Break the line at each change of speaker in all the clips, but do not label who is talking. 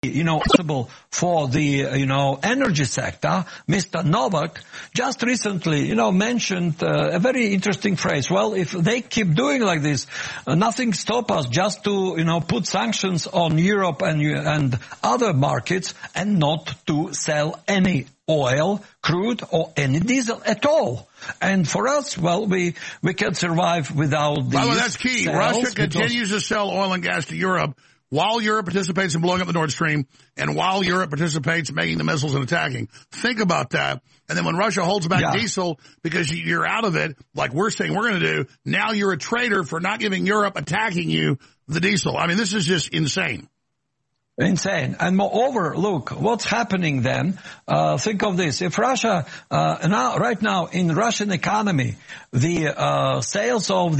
possible for the, energy sector. Mr. Novak just recently, mentioned a very interesting phrase. Well, if they keep doing like this, nothing stops us just to, put sanctions on Europe and other markets and not to sell any oil, crude, or any diesel at all. And for us, well, we can survive without these.
Well, that's key. Russia continues to sell oil and gas to Europe while Europe participates in blowing up the Nord Stream and while Europe participates in making the missiles and attacking. Think about that. And then when Russia holds back diesel because you're out of it, like we're saying we're going to do, now you're a traitor for not giving Europe attacking you the diesel. I mean, this is just insane.
Insane. And moreover, look, what's happening then, think of this. If Russia, right now in Russian economy, the sales of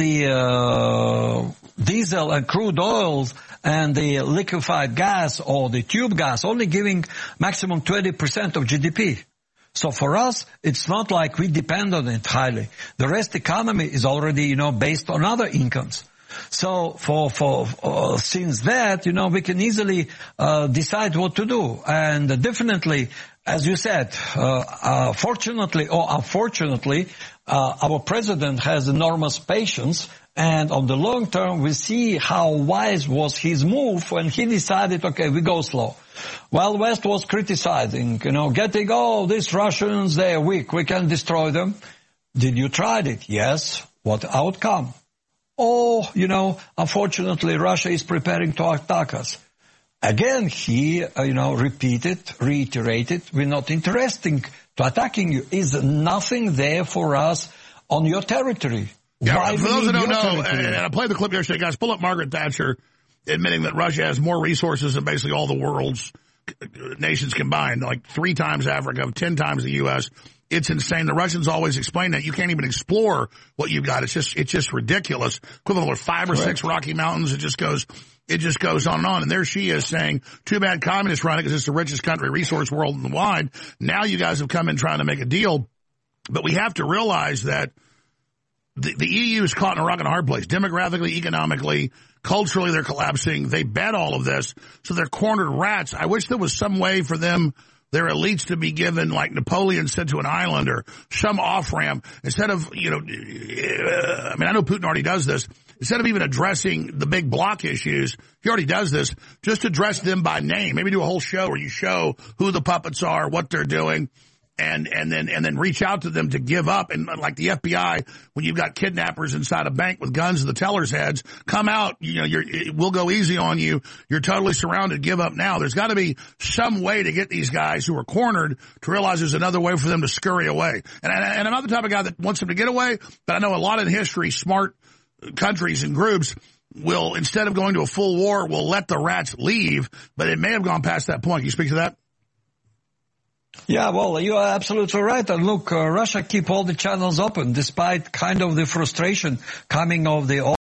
the diesel and crude oils and the liquefied gas or the tube gas only giving maximum 20% of GDP. So for us, it's not like we depend on it highly. The rest economy is already, based on other incomes. So since that, we can easily decide what to do. And definitely, as you said, fortunately or unfortunately, our president has enormous patience. And on the long term, we see how wise was his move when he decided, okay, we go slow. While West was criticizing, getting, these Russians, they're weak, we can destroy them. Did you try it? Yes. What outcome? Unfortunately, Russia is preparing to attack us. Again, he, reiterated, we're not interested to attacking you. Is nothing there for us on your territory?
Yeah, for those that don't know, and I played the clip yesterday, guys, pull up Margaret Thatcher admitting that Russia has more resources than basically all the world's nations combined, like 3 times Africa, 10 times the U.S., It's insane. The Russians always explain that you can't even explore what you've got. It's just ridiculous. Equivalent of 5 or 6 Rocky Mountains. It just goes on and on. And there she is saying, too bad communists run it because it's the richest country, resource worldwide. Now you guys have come in trying to make a deal. But we have to realize that the EU is caught in a rock and a hard place. Demographically, economically, culturally, they're collapsing. They bet all of this. So they're cornered rats. I wish there was some way for them, their elites, to be given, like Napoleon said, to an island or some off-ramp. Instead of, I know Putin already does this. Instead of even addressing the big bloc issues, he already does this. Just address them by name. Maybe do a whole show where you show who the puppets are, what they're doing, and then reach out to them to give up. And like the FBI, when you've got kidnappers inside a bank with guns to the tellers' heads, come out. We'll go easy on you. You're totally surrounded. Give up now. There's got to be some way to get these guys who are cornered to realize there's another way for them to scurry away. And I'm not the type of guy that wants them to get away, but I know a lot in history, smart countries and groups will, instead of going to a full war, will let the rats leave. But it may have gone past that point. Can you speak to that?
Yeah, well, you are absolutely right. And look, Russia keep all the channels open despite kind of the frustration coming of the